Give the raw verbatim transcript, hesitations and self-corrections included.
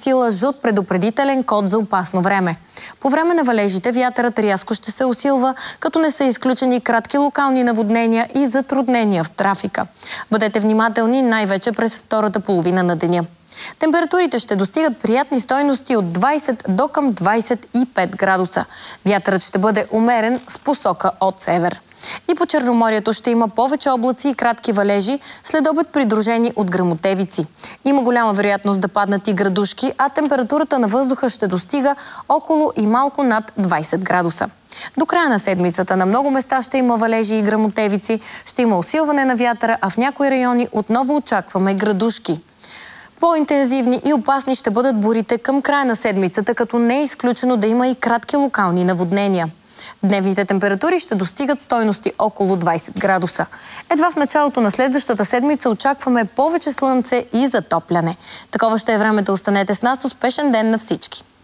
сила жълт предупредителен код за опасно време. По време на валежите вятърът рязко ще се усилва, като не са изключени кратки локални наводнения и затруднения в трафика. Бъдете внимателни най-вече през втората половина на деня. Температурите ще достигат приятни стойности от двайсет до към двайсет и пет градуса. Вятърът ще бъде умерен с посока от север. И по Черноморието ще има повече облаци и кратки валежи, след обед придружени от гръмотевици. Има голяма вероятност да паднат и градушки, а температурата на въздуха ще достига около и малко над двайсет градуса. До края на седмицата на много места ще има валежи и гръмотевици, ще има усилване на вятъра, а в някои райони отново очакваме градушки. По-интензивни и опасни ще бъдат бурите към края на седмицата, като не е изключено да има и кратки локални наводнения. Дневните температури ще достигат стойности около двайсет градуса. Едва в началото на следващата седмица очакваме повече слънце и затопляне. Такова ще е времето. Останете с нас. Успешен ден на всички!